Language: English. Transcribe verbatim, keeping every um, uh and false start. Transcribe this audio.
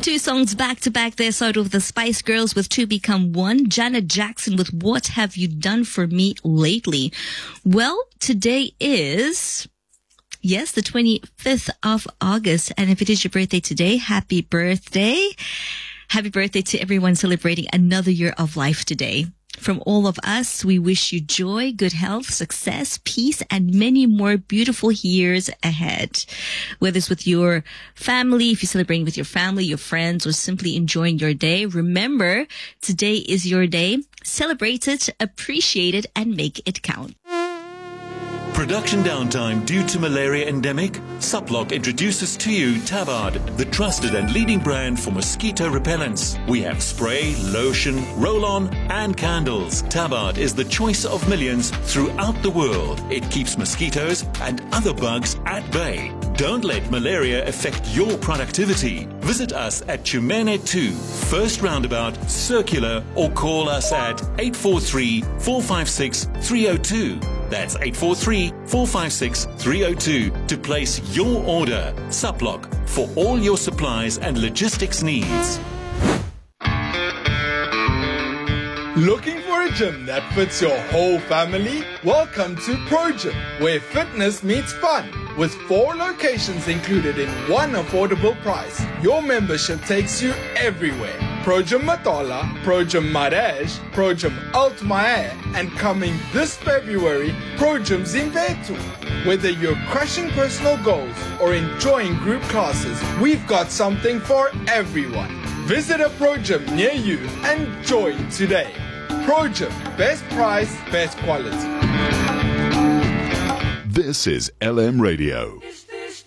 Two songs back to back there. Started with the Spice Girls with Two Become One. Janet Jackson with What Have You Done For Me Lately? Well, today is, yes, the twenty-fifth of August. And if it is your birthday today, happy birthday. Happy birthday to everyone celebrating another year of life today. From all of us, we wish you joy, good health, success, peace, and many more beautiful years ahead. Whether it's with your family, if you're celebrating with your family, your friends, or simply enjoying your day, remember, today is your day. Celebrate it, appreciate it, and make it count. Production downtime due to malaria endemic? Suplock introduces to you Tabard, the trusted and leading brand for mosquito repellents. We have spray, lotion, roll-on and candles. Tabard is the choice of millions throughout the world. It keeps mosquitoes and other bugs at bay. Don't let malaria affect your productivity. Visit us at Chumene two, First Roundabout, Circular, or call us at eight four three, four five six, three zero two. That's eight four three, four five six, three zero two to place your order. Suplock, for all your supplies and logistics needs. Looking for a gym that fits your whole family? Welcome to Pro Gym, where fitness meets fun. With four locations included in one affordable price, your membership takes you everywhere. Pro Gym Matola, Pro Gym Maraj, Pro Gym Altmaier, and coming this February, Pro Gym Zimvetu. Whether you're crushing personal goals or enjoying group classes, we've got something for everyone. Visit a Pro Gym near you and join today. Pro Gym, best price, best quality. This is L M Radio.